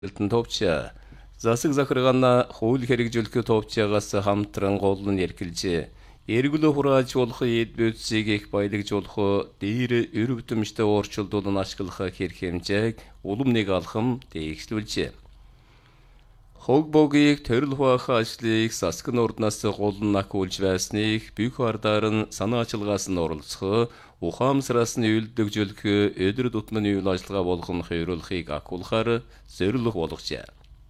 Элтэн товча засаг захиргаана хууль хэрэгжүүлэх товчаагаас хамтран голн эргэлжээ. Эргүүлээ хурааж болох эд бүтцийг их баялагжуулах дээр өрөвдөмжтэй уурчилдуулан ашиглах хэрэг хэмжээг улам нэг алхам дээгшлүүлжээ. Хог богийг төрөл хуваах ажлыг засгийн орднаас голн ахиулж байсныг бүх ардаар нь санаачилгаас нь оролцох, ухаамсараас нь үйлдвэрлэж өдөр тутмын үйл ажиллагаа болгох хөрөлхийг ахиулахаар зорилго болгожээ.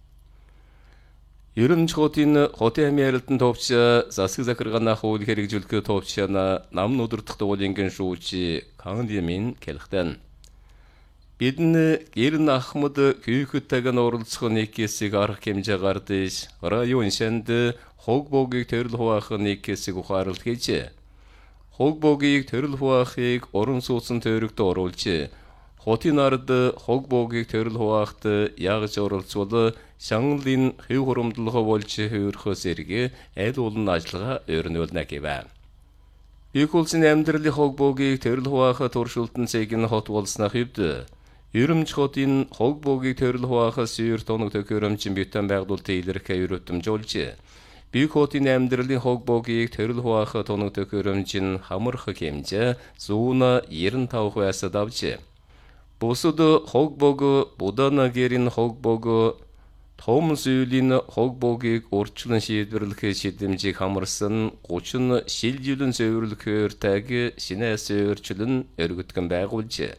Ерөнхий хотын хамгаалалтын товч засаг захиргаана хууль хэрэгжүүлэх товчна нам өдөртөх дуулингийн шүүжи Кангдимин келхтэн. Бидний гэрн Ахмад күйхтэйг нь оролцох нэг хэсэг арга хэмжээ гардаж район шанд хог богийг төрөл хуваах нэг хэсэг ухаарлт хийжээ. Хог богийг төрөл хуваахыг орон сууцсан тойрогт оруулж хотын ард хог богийг төрөл хуваахт ягж оролцвол шангалын хэв хурамдлага болж хөрөхөөс эргээ аль олон ажиллагаа өрнүүлнэ гэвэ. Их улсын амьдралын хог богийг төрөл хуваах туршилтын цэг нь хот болсноо хэвд Ерөнхий хотын хог богийг төрөл хуваахаас өөр тоног төхөөрөмжийн битэн байгуулалтын илэрхий өрөөтөмжүүлж Бийг хотын амьдралын хог богийг төрөл хуваах тоног төхөөрөмжийн хамрах хэмжээ 195 байсад авчээ. Бусад хог бог Будана гэрийн хог бог том зүйлийн хог богийг урьдчилан шийдвэрлэх шийдэмжийг хамарсан 30 шилжилэн зөвөрлөхөөр таг шинээс өөрчлөн өргөдгөн байгуулжээ.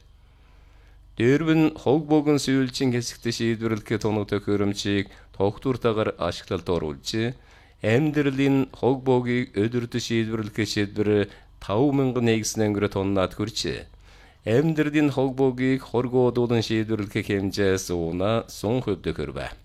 Дээрвэн хог богын сүйэлжин хэсэгт шийдвэрлэх тоног төхөөрөмжийг тогтвортойгоор ашиглалт оруулж амьдралын хог богийг өдөрт шийдвэрлэх шийдвэр 5,000 нэгснэнгэр тоннад хүрчээ. Амьдралын хог богийг хоргоодуулан шийдвэрлэх хэмжээс уна сун хөвдөхөрвэ.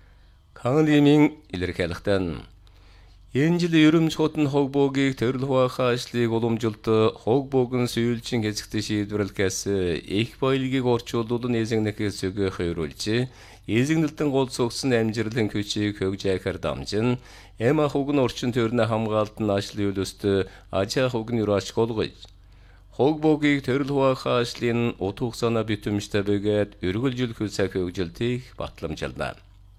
Кангдимин илэрхийлэхтэн энэ жил ерөнхий хотын хог богийг төрөл хуваах ажлыг уламжилт хог богын сүйэлжин хэсэгт шийдвэрлэхээс их баялагийг орчуулуулан эзэгнэхээс өгөх хөрүүлж эзэгнэлтэн гол цогсон амжилтын хүчийг хөгжөөхөр дамжин эма хог нь орчин тойрны хамгаалтын ажлын өлөст ажаа хог нь юраач болгож хог богийг төрөл хуваах ажлын утга санаа битэмжтэй бөгөөд өргөлжүүлэх цаг хөгжилтийг батламжуулна.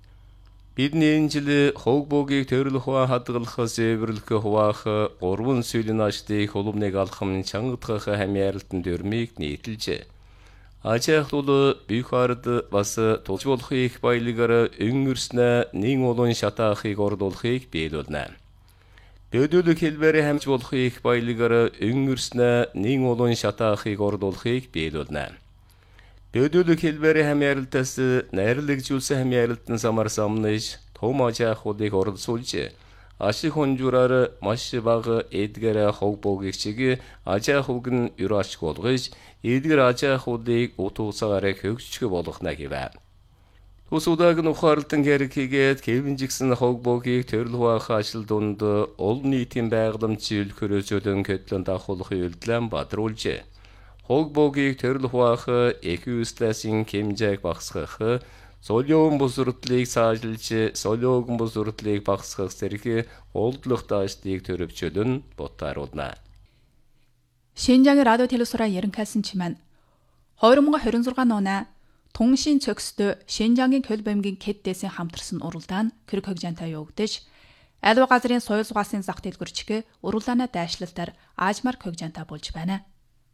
Бидний энэ жил хог богийг төрөл хуваа хадгалахаас эвэрлэх хуваах 3 сүүлийн ажлыг улам нэг алхам чангадгах хамгаалтын дүрмийг нийтэлжээ. Ажаах бол бүх ард бас тулж болох их баялагаар өнгөрснө нэг олон шатаахыг орлуулахыг биелүүлнэ. Бөдөлөх хэлбэрээр хамж болох их баялагаар өнгөрснө нэг олон шатаахыг орлуулахыг биелүүлнэ. Бөдөлөх хэлбэрээр хамгаалтаас найрлагжуулсан хамгаалтын самар самнаж том ажаахуудыг оролцуулж ашиг хонжураар маш бага эдгээр хог богийг чиг ажаахуг нь юраач болгож эдгээр ажаахуудыг утгацаараа хөгжих болгохна гэвэ. Тус удааг нь ухаарлтан хэрэг хийгээд кевинжигсэн хог богийг төрөл хуваах ажил дунд олон нийтийн байгууламжийн хөрөөжөлөн көтлөн давхуулахын үйлдэлэн бадруулжээ. Хог богийг төрөл хуваах эквистасийн хэмжээг багасгах, солиогон бусурдлыг сайжруулж, солиогон бусурдлыг багасгах зэрэг олдлох даашдыг төрөвчөлөн ботааруулна. Шинжаагийн радио телевизораа яринкасан чимэн 2026 оноо Туншийн цогцтой Шинжаагийн Көлбөмгийн КЭД-дэсийн хамтарсан уралдаан хэрэг хөгжөөнтэй явагдаж, аливаа газрын соёл зугаасын зах дэлгүрчгээ уралдаанаа дайшлалтаар аажмаар хөгжөөнтэй болж байна.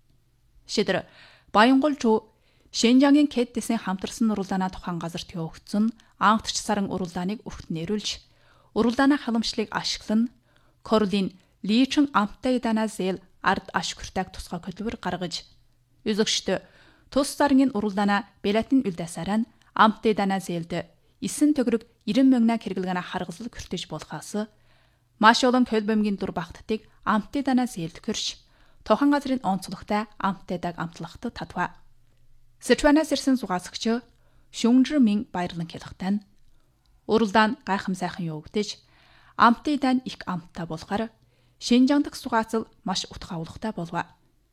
Шидэр Баянгол Шинжаагийн КЭД-дэсийн хамтарсан уралдаанаа тухайн газарт явагдсан анхдч сарын уралдааныг өгт нэрүүлж, уралдааны халамжлалыг ашиглан Корлин Личин амттай дана зээл ард ашгүртаг тусгай хөтөлбөр гаргаж, үзэгчд тус сарын уралдаанаа Белатын үлдээсараа амттай дана зээлд 9 төгрөг 90 мянган хэрэглэгэнэ харгалзал хүртэж болохоос маш олон Көлбөмгийн дур багтдыг амттай дана зээлд хөрш тохон газрын онцлогтой амттайдаг амтлахт татва. Сычуанаас ирсэн зугаасгч Шүнжрмин баярлан хэлэхтэн уралдаан гайхам сайхан явагдаж амттайдан их амттай болохоор Шинжаан дахь зугаацал маш утга авлахтай болов.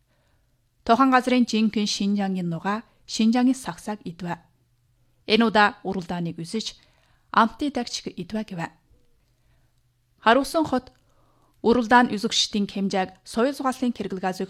Тохон газрын жинхэнэ Шинжаагийн нуга Шинжаагийн сагсаг идвэ. Энэ удаа уралдааныг үзэж амттайдаг чиг идвэ гэвэ. Харуулсан хот уралдаан үзэгчдийн хэмжээг соёл зугааслын хэрэглэгээс